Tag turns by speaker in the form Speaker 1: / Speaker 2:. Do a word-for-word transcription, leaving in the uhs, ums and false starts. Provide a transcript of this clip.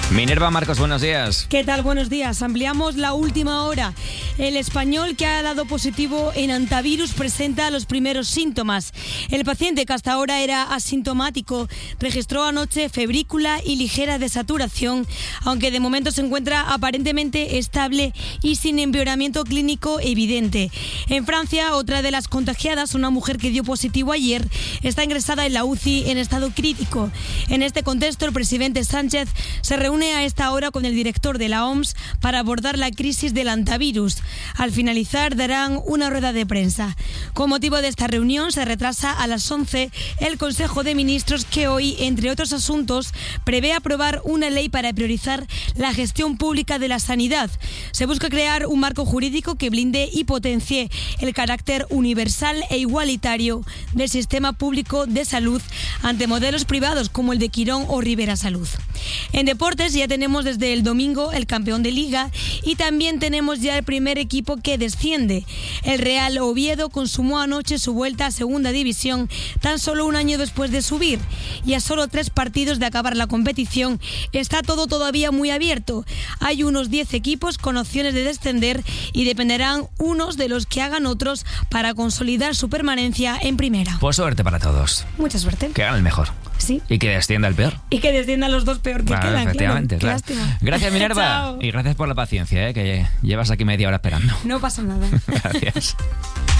Speaker 1: Minerva Marcos, buenos días.
Speaker 2: ¿Qué tal? Buenos días. Ampliamos la última hora. El español que ha dado positivo en antivirus presenta los primeros síntomas. El paciente, que hasta ahora era asintomático, registró anoche febrícula y ligera desaturación, aunque de momento se encuentra aparentemente estable y sin empeoramiento clínico evidente. En Francia, otra de las contagiadas, una mujer que dio positivo ayer, está ingresada en la U C I en estado crítico. En este contexto, el presidente Sánchez se reúne a esta hora con el director de la O M S para abordar la crisis del antivirus. Al finalizar darán una rueda de prensa. Con motivo de esta reunión se retrasa a las once el Consejo de Ministros, que hoy, entre otros asuntos, prevé aprobar una ley para priorizar la gestión pública de la sanidad. Se busca crear un marco jurídico que blinde y potencie el carácter universal e igualitario del sistema público de salud ante modelos privados como el de Quirón o Rivera Salud. En deportes ya tenemos desde el domingo el campeón de Liga y también tenemos ya el primer equipo que desciende. El Real Oviedo consumó anoche su vuelta a Segunda División tan solo un año después de subir, y a solo tres partidos de acabar la competición está todo todavía muy abierto. Hay unos diez equipos con opciones de descender y dependerán unos de los que hagan otros para consolidar su permanencia en primera.
Speaker 1: Pues suerte para todos.
Speaker 2: Mucha suerte.
Speaker 1: Que hagan el mejor.
Speaker 2: Sí.
Speaker 1: Y que descienda el peor.
Speaker 2: Y que desciendan los dos peor que
Speaker 1: Claro,
Speaker 2: quedan.
Speaker 1: efectivamente,
Speaker 2: Claro.
Speaker 1: claro.
Speaker 2: Qué lástima.
Speaker 1: Gracias, Minerva.
Speaker 2: Chao.
Speaker 1: Y gracias por la paciencia, ¿eh? Que llevas aquí media hora esperando.
Speaker 2: No pasa nada.
Speaker 1: Gracias.